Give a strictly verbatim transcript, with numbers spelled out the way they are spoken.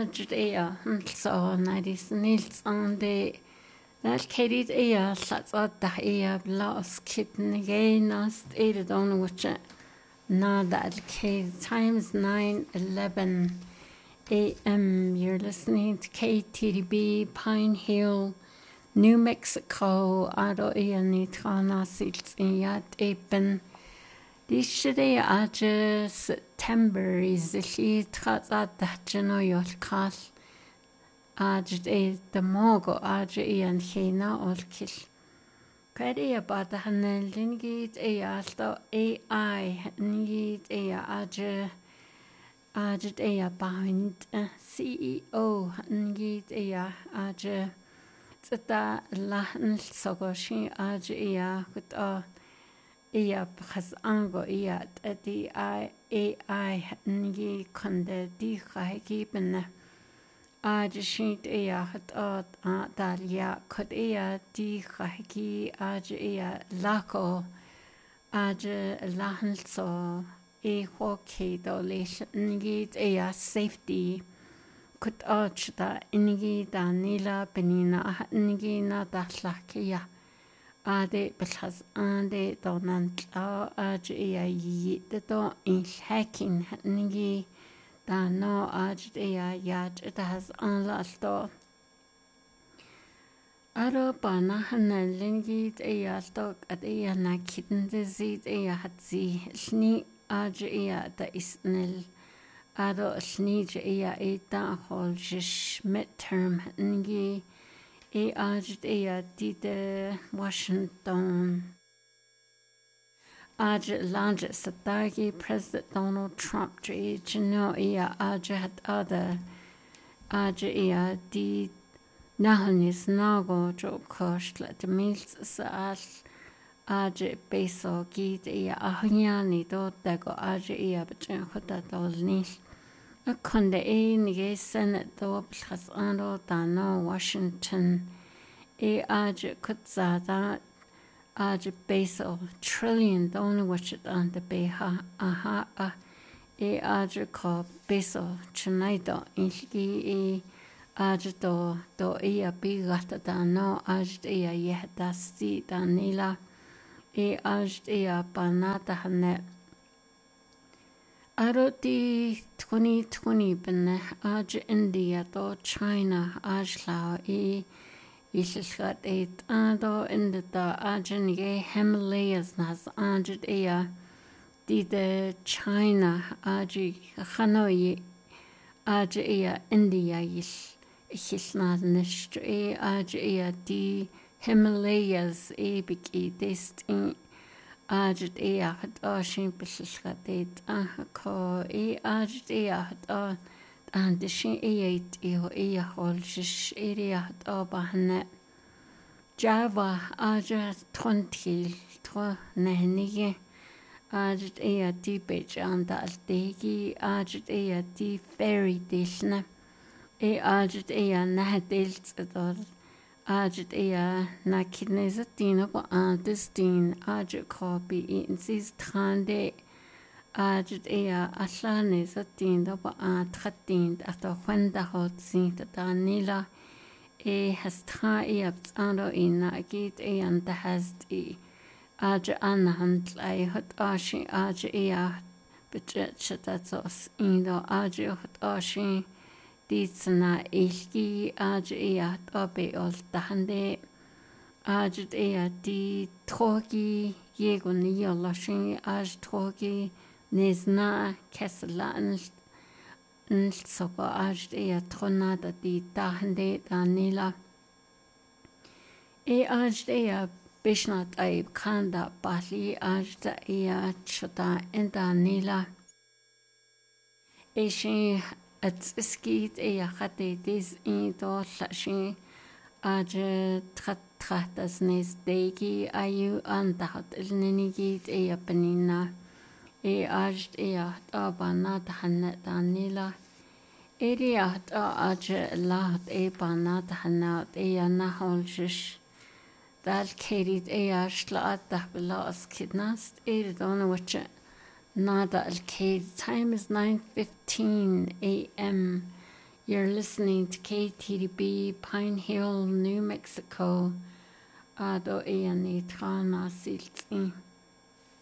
Ajud ea so nadis nils on de that Katie ea sats at the ea blas kitten again ast eight on which na that K times nine eleven A M. You're listening to K T D B Pine Hill, New Mexico. Ado ea nitrana sils in yat epen. This day aja September is the she trats at the jano yol kas. Aja de the mogo aja ian hena ol kill. Kadi about the hanel lingit a alto A I ningit a aja aja a behind C E O ningit a aja zeta lahan sogoshi aja a with a Ia because ango ia di I A I ngi konde di khagibne aj shit ia hat at dalia kod ia di khagi aj ia lako aj lahan so e hoki do lish ngi ia safety kod aj da ngi da nila benina ngi na da lakia Ade because ande donant la aj ea yit do in hacking ngi da no aj ea yat it has anlasto Aro bana hanna lingi ea stok at ea na kitten disease ea hat sie sni aj ea da isnil Aro sni ea e da hol jish midterm ngi E ajt ea dide Washington. Ajt lange satagi President Donald Trump je jino ea ajt other ajt ea di nahanis nago jo kostla de mils saal ajt beso gid ea ahnyani do dago ajt ea bchen khota dolnil. A konde enige Senate do plus ando dano Washington e aj kutzada aj beso trillion don which it on the beha aha a e aj ko beso chnaido inki e aj do do e a bigata dano aj e a yehda si danila e aj e a banata hane Aro di twenty twenty benne aj India do China aj lao e ishiskat et ado indita aj nge Himalayas nas aj ea di de China aj Hanoi aj ea India is ishisnad nisht e aj ea di Himalayas e biki dist in Ajt ea hat a simpelska det a ko e ajt ea hat a and the shin eit e ho e hol shish area hat a bahne Java ajt twenty tro nehnige ajt ea di bech and al degi ajt ea di ferry dishna e ajt ea nahdelt ador Ajt ea na kidneza dina ko antes din ajt copy in sis trande ajt ea aslaneza din da ba atradin ato khwanda hot sin da nila e hastra e ando in agit e and hast e ajt anhand ai hot ashi ajt ea budget chatatsos in do ajt hot ashi Ditsna ilki aj ea obe ol tahande aj ea di trogi yegun yolashin aj trogi nezna kesla nsoba aj ea tronada di tahande danila e aj ea bishnat aib kanda bali aj ea chota endanila e shin It's skit e khate dis in do lashi aj trat trat as nes degi ayu andat elnigi e apnina e aj e abana dhanna danila eri at aj lahat e bana dhanna e na holjish dal kerit e aj laat bla skidnast e don which Nada al K. Time is nine fifteen A M. You're listening to K T D B, Pine Hill, New Mexico. Ado e ani trana silti.